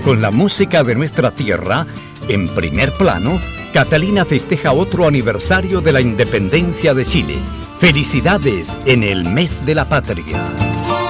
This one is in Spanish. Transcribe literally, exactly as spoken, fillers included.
Con la música de nuestra tierra, en primer plano, Catalina festeja otro aniversario de la independencia de Chile. Felicidades en el mes de la patria.